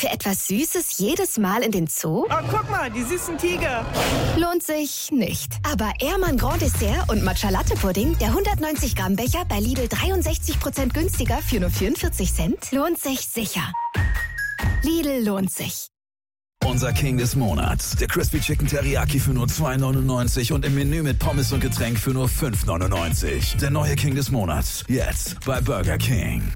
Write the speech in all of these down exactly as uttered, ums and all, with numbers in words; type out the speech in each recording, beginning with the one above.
Für etwas Süßes jedes Mal in den Zoo? Oh, guck mal, die süßen Tiger. Lohnt sich nicht. Aber Ehrmann Grand Dessert und Matcha Latte Pudding, der hundertneunzig Gramm Becher bei Lidl dreiundsechzig Prozent günstiger für nur vierundvierzig Cent, lohnt sich sicher. Lidl lohnt sich. Unser King des Monats. Der Crispy Chicken Teriyaki für nur zwei neunundneunzig und im Menü mit Pommes und Getränk für nur fünf neunundneunzig. Der neue King des Monats. Jetzt bei Burger King.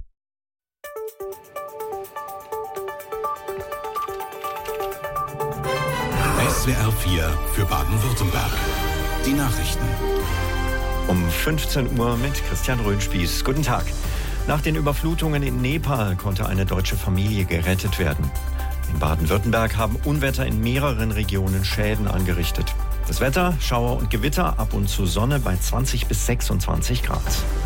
S W R vier für Baden-Württemberg. Die Nachrichten. Um fünfzehn Uhr mit Christian Röhnspieß. Guten Tag. Nach den Überflutungen in Nepal konnte eine deutsche Familie gerettet werden. In Baden-Württemberg haben Unwetter in mehreren Regionen Schäden angerichtet. Das Wetter, Schauer und Gewitter, ab und zu Sonne bei zwanzig bis sechsundzwanzig Grad.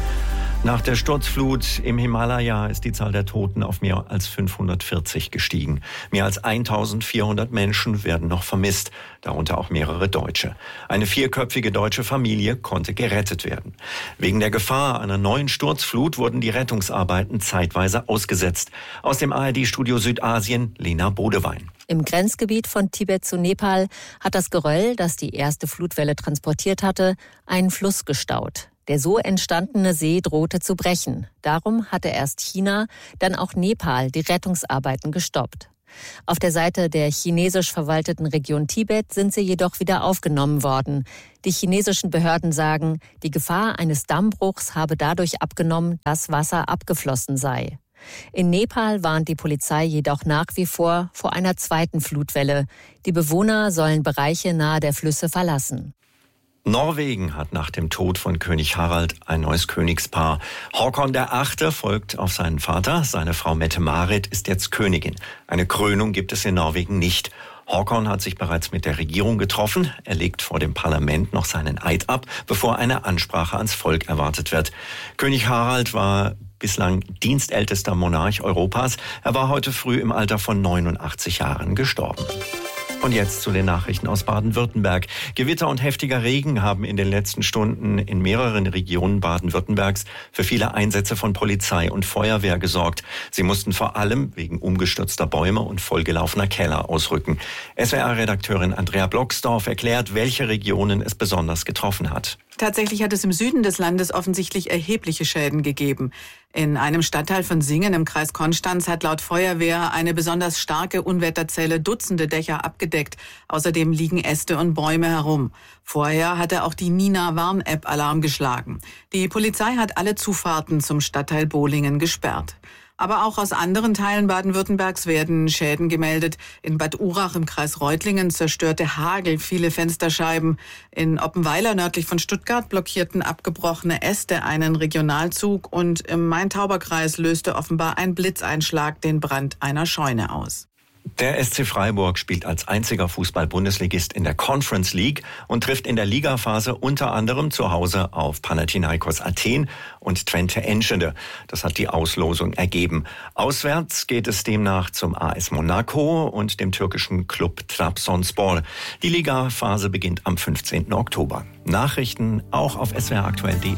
Nach der Sturzflut im Himalaya ist die Zahl der Toten auf mehr als fünfhundertvierzig gestiegen. Mehr als eintausendvierhundert Menschen werden noch vermisst, darunter auch mehrere Deutsche. Eine vierköpfige deutsche Familie konnte gerettet werden. Wegen der Gefahr einer neuen Sturzflut wurden die Rettungsarbeiten zeitweise ausgesetzt. Aus dem A R D-Studio Südasien, Lena Bodewein. Im Grenzgebiet von Tibet zu Nepal hat das Geröll, das die erste Flutwelle transportiert hatte, einen Fluss gestaut. Der so entstandene See drohte zu brechen. Darum hatte erst China, dann auch Nepal die Rettungsarbeiten gestoppt. Auf der Seite der chinesisch verwalteten Region Tibet sind sie jedoch wieder aufgenommen worden. Die chinesischen Behörden sagen, die Gefahr eines Dammbruchs habe dadurch abgenommen, dass Wasser abgeflossen sei. In Nepal warnt die Polizei jedoch nach wie vor vor einer zweiten Flutwelle. Die Bewohner sollen Bereiche nahe der Flüsse verlassen. Norwegen hat nach dem Tod von König Harald ein neues Königspaar. Håkon der Achte folgt auf seinen Vater. Seine Frau Mette-Marit ist jetzt Königin. Eine Krönung gibt es in Norwegen nicht. Håkon hat sich bereits mit der Regierung getroffen. Er legt vor dem Parlament noch seinen Eid ab, bevor eine Ansprache ans Volk erwartet wird. König Harald war bislang dienstältester Monarch Europas. Er war heute früh im Alter von neunundachtzig Jahren gestorben. Und jetzt zu den Nachrichten aus Baden-Württemberg. Gewitter und heftiger Regen haben in den letzten Stunden in mehreren Regionen Baden-Württembergs für viele Einsätze von Polizei und Feuerwehr gesorgt. Sie mussten vor allem wegen umgestürzter Bäume und vollgelaufener Keller ausrücken. S W R-Redakteurin Andrea Blocksdorf erklärt, welche Regionen es besonders getroffen hat. Tatsächlich hat es im Süden des Landes offensichtlich erhebliche Schäden gegeben. In einem Stadtteil von Singen im Kreis Konstanz hat laut Feuerwehr eine besonders starke Unwetterzelle Dutzende Dächer abgedeckt. Außerdem liegen Äste und Bäume herum. Vorher hatte auch die Nina-Warn-App Alarm geschlagen. Die Polizei hat alle Zufahrten zum Stadtteil Bohlingen gesperrt. Aber auch aus anderen Teilen Baden-Württembergs werden Schäden gemeldet. In Bad Urach im Kreis Reutlingen zerstörte Hagel viele Fensterscheiben. In Oppenweiler nördlich von Stuttgart blockierten abgebrochene Äste einen Regionalzug. Und im Main-Tauber-Kreis löste offenbar ein Blitzeinschlag den Brand einer Scheune aus. Der S C Freiburg spielt als einziger Fußball-Bundesligist in der Conference League und trifft in der Ligaphase unter anderem zu Hause auf Panathinaikos Athen und Twente Enschede. Das hat die Auslosung ergeben. Auswärts geht es demnach zum A S Monaco und dem türkischen Club Trabzonspor. Die Ligaphase beginnt am fünfzehnten Oktober. Nachrichten auch auf S W R aktuell punkt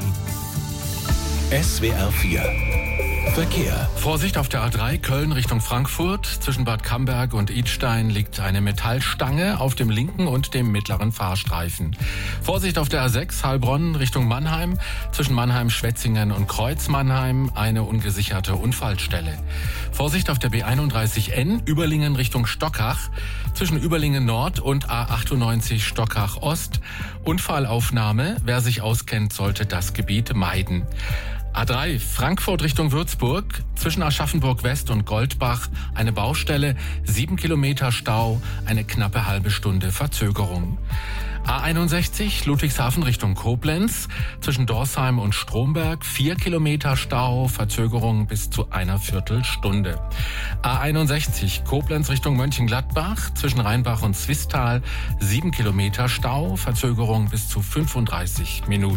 de. S W R vier Verkehr. Vorsicht auf der A drei Köln Richtung Frankfurt. Zwischen Bad Camberg und Idstein liegt eine Metallstange auf dem linken und dem mittleren Fahrstreifen. Vorsicht auf der A sechs Heilbronn Richtung Mannheim. Zwischen Mannheim, Schwetzingen und Kreuz Mannheim eine ungesicherte Unfallstelle. Vorsicht auf der B einunddreißig N Überlingen Richtung Stockach. Zwischen Überlingen Nord und A achtundneunzig Stockach Ost. Unfallaufnahme. Wer sich auskennt, sollte das Gebiet meiden. A drei Frankfurt Richtung Würzburg, zwischen Aschaffenburg West und Goldbach eine Baustelle, sieben Kilometer Stau, eine knappe halbe Stunde Verzögerung. A einundsechzig Ludwigshafen Richtung Koblenz, zwischen Dorsheim und Stromberg vier Kilometer Stau, Verzögerung bis zu einer Viertelstunde. A einundsechzig Koblenz Richtung Mönchengladbach, zwischen Rheinbach und Zwistal sieben Kilometer Stau, Verzögerung bis zu fünfunddreißig Minuten.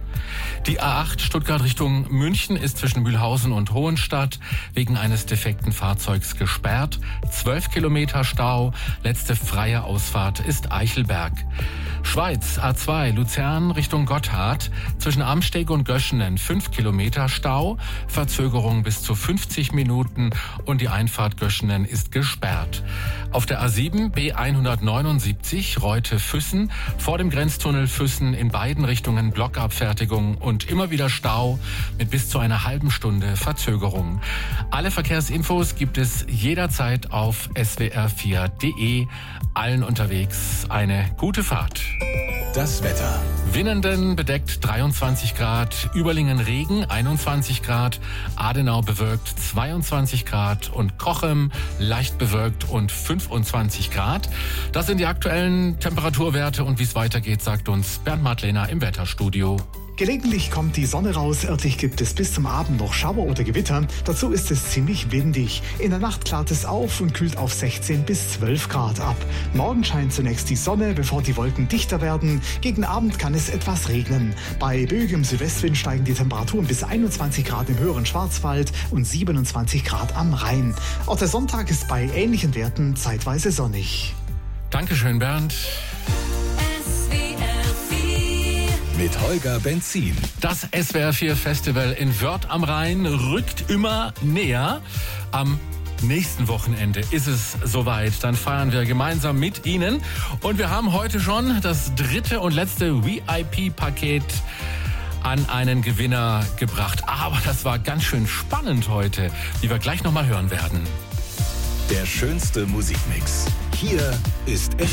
Die A acht Stuttgart Richtung München ist zwischen Mühlhausen und Hohenstadt wegen eines defekten Fahrzeugs gesperrt. Zwölf Kilometer Stau. Letzte freie Ausfahrt ist Eichelberg. Schweiz A zwei Luzern Richtung Gotthard zwischen Amsteg und Göschenen fünf Kilometer Stau, Verzögerung bis zu fünfzig Minuten und die Einfahrt Göschenen ist gesperrt. Auf der A sieben B hundertneunundsiebzig Reute-Füssen vor dem Grenztunnel Füssen in beiden Richtungen Blockabfertigung und immer wieder Stau mit bis zu einer halben Stunde Verzögerung. Alle Verkehrsinfos gibt es jederzeit auf S W R vier Punkt de. Allen unterwegs eine gute Fahrt. Das Wetter. Winnenden bedeckt dreiundzwanzig Grad, Überlingen Regen einundzwanzig Grad, Adenau bewölkt zweiundzwanzig Grad und Cochem leicht bewölkt und fünfundzwanzig Grad. Das sind die aktuellen Temperaturwerte und wie es weitergeht, sagt uns Bernd Madlener im Wetterstudio. Gelegentlich kommt die Sonne raus, örtlich gibt es bis zum Abend noch Schauer oder Gewitter. Dazu ist es ziemlich windig. In der Nacht klart es auf und kühlt auf sechzehn bis zwölf Grad ab. Morgen scheint zunächst die Sonne, bevor die Wolken dichter werden. Gegen Abend kann es etwas regnen. Bei böigem Südwestwind steigen die Temperaturen bis einundzwanzig Grad im höheren Schwarzwald und siebenundzwanzig Grad am Rhein. Auch der Sonntag ist bei ähnlichen Werten zeitweise sonnig. Dankeschön, Bernd. Mit Holger Benzin. Das S W R vier Festival in Wörth am Rhein rückt immer näher. Am nächsten Wochenende ist es soweit. Dann feiern wir gemeinsam mit Ihnen. Und wir haben heute schon das dritte und letzte V I P-Paket an einen Gewinner gebracht. Aber das war ganz schön spannend heute, wie wir gleich nochmal hören werden. Der schönste Musikmix. Hier ist